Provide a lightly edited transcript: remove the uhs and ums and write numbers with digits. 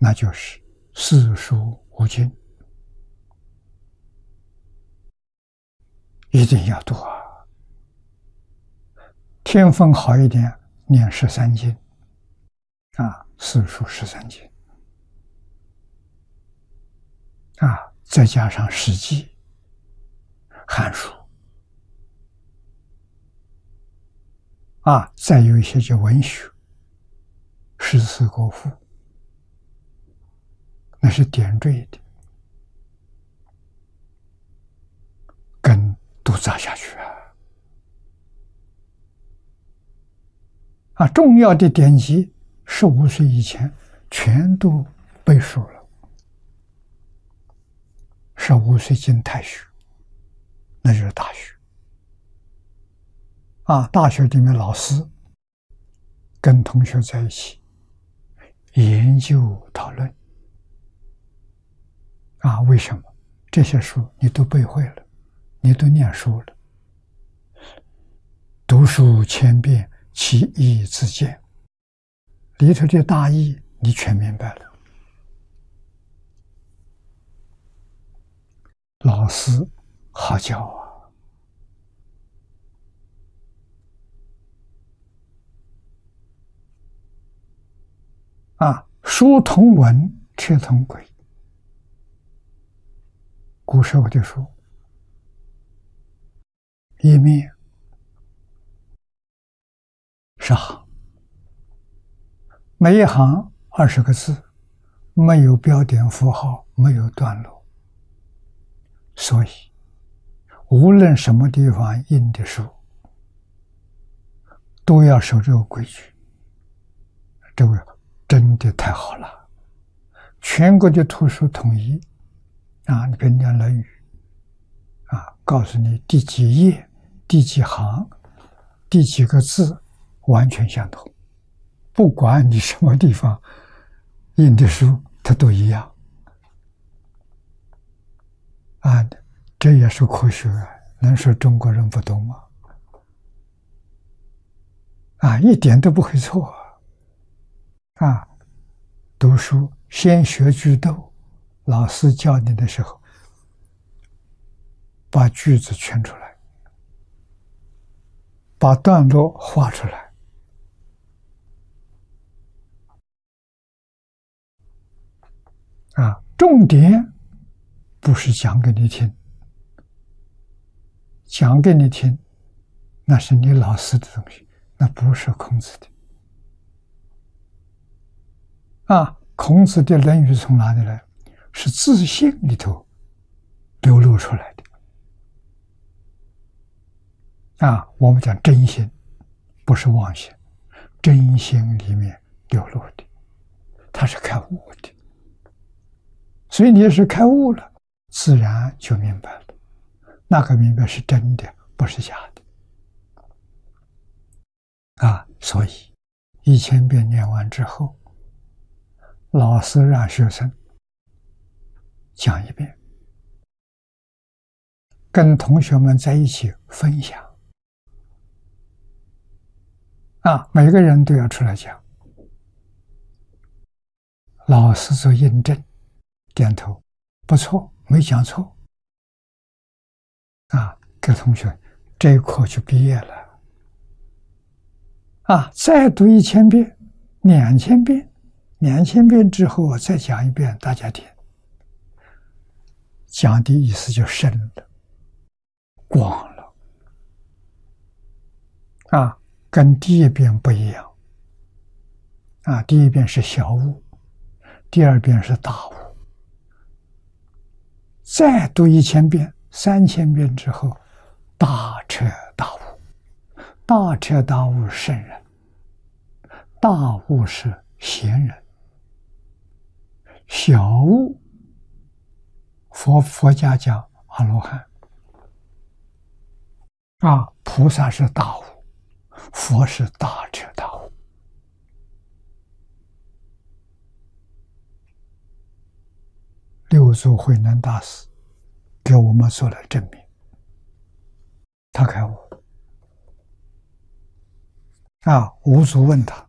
那就是四书五经，一定要读啊！天分好一点，念13经啊，四书13经啊，再加上史记、汉书啊，再有一些叫文学、诗词歌赋，那是点缀的，根都扎下去啊！重要的典籍，15岁以前全都背熟了。15岁进太学，那就是大学啊！大学里面老师跟同学在一起研究讨论啊，为什么这些书你都背会了，你都念书了？读书千遍，其义自见，里头的大义你全明白了。老师好教啊！书同文，车同轨。古时候的书，一面是行，每一行20个字，没有标点符号，没有段落，所以无论什么地方印的书，都要守这个规矩。这个真的太好了，全国的图书统一啊！你别念《论语》啊，告诉你第几页、第几行、第几个字完全相同，不管你什么地方印的书，它都一样啊！这也是科学啊，能说中国人不懂吗？啊，一点都不会错啊！读书先学句读，老师教你的时候，把句子圈出来，把段落画出来啊！重点不是讲给你听，讲给你听，那是你老师的东西，那不是孔子的啊！孔子的《论语》从哪里来？是自信里头流露出来的啊！我们讲真心，不是妄心，真心里面流露的，它是开悟的。所以你是开悟了，自然就明白了。那个明白是真的，不是假的啊！所以1000遍念完之后，老师让学生讲一遍，跟同学们在一起分享啊！每个人都要出来讲，老师做印证，点头，不错，没讲错啊！给同学这一课就毕业了啊！再读1000遍、2000遍，2000遍之后再讲一遍，大家听，讲的意思就深了、广了啊！跟第一遍不一样啊！第一遍是小悟，第二遍是大悟。再读1000遍、3000遍之后，大彻大悟。大彻大悟是圣人，大悟是贤人，小悟佛家讲阿罗汉啊，菩萨是大悟，佛是大彻大悟。六祖慧能大师给我们做了证明，他开悟啊！五祖问他：